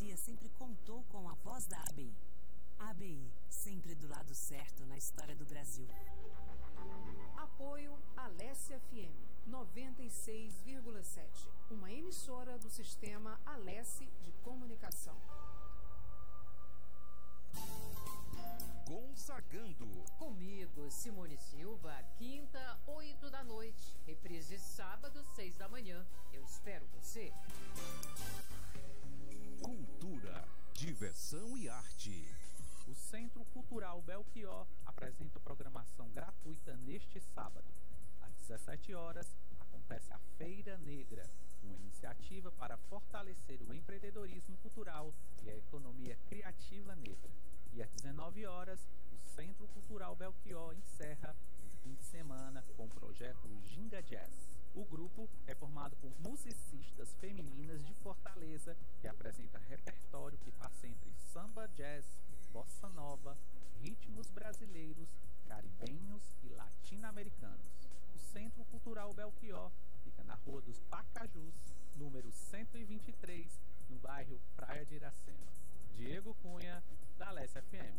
Energia sempre contou com a voz da ABI. ABI, sempre do lado certo na história do Brasil. Apoio Alesse FM 96,7, uma emissora do sistema Alesse de comunicação. Gonzagando. Comigo, Simone Silva, quinta, 8 da noite. Reprise sábado, 6 da manhã. Eu espero você. Cultura, diversão e arte. O Centro Cultural Belchior apresenta programação gratuita neste sábado. Às 17 horas, acontece a Feira Negra, uma iniciativa para fortalecer o empreendedorismo cultural e a economia criativa negra. E às 19 horas, o Centro Cultural Belchior encerra o fim de semana com o projeto Ginga Jazz. O grupo é formado por musicistas femininas de Fortaleza que apresenta repertório que passa entre samba, jazz, bossa nova, ritmos brasileiros, caribenhos e latino-americanos. O Centro Cultural Belchior fica na Rua dos Pacajus, número 123, no bairro Praia de Iracema. Diego Cunha, da Alesse FM.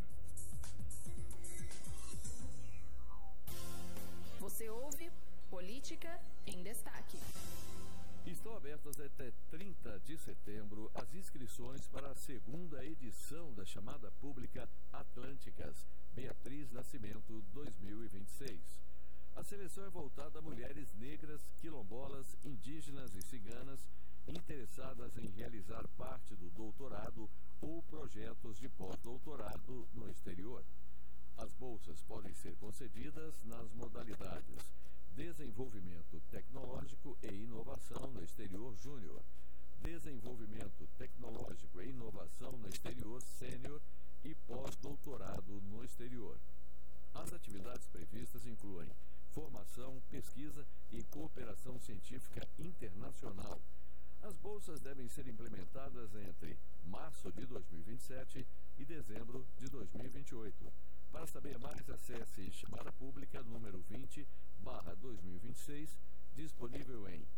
Você ouve Política em Destaque. Estão abertas até 30 de setembro as inscrições para a segunda edição da chamada pública Atlânticas Beatriz Nascimento 2026. A seleção é voltada a mulheres negras, quilombolas, indígenas e ciganas interessadas em realizar parte do doutorado ou projetos de pós-doutorado no exterior. As bolsas podem ser concedidas nas modalidades Desenvolvimento Tecnológico e Inovação no Exterior Júnior, Desenvolvimento Tecnológico e Inovação no Exterior Sênior e Pós-Doutorado no Exterior. As atividades previstas incluem formação, pesquisa e cooperação científica internacional. As bolsas devem ser implementadas entre março de 2027 e dezembro de 2028. Para saber mais, acesse chamada pública número 20/2026, disponível em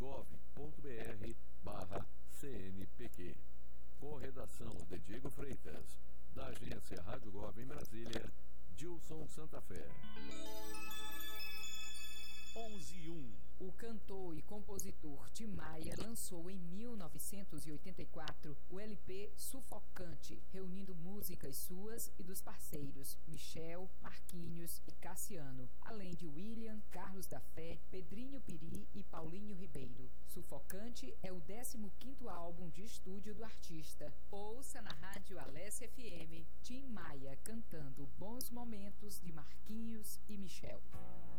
gov.br/CNPq. Com redação de Diego Freitas, da agência Rádio Gov em Brasília, Dilson Santa Fé. 11:01. O cantor e compositor Tim Maia lançou em 1984 o LP Sufocante, reunindo músicas suas e dos parceiros Michel, Marquinhos e Cassiano, além de William, Carlos da Fé, Pedrinho Piri e Paulinho Ribeiro. Sufocante é o 15º álbum de estúdio do artista. Ouça na rádio Alesse FM, Tim Maia cantando Bons Momentos de Marquinhos e Michel.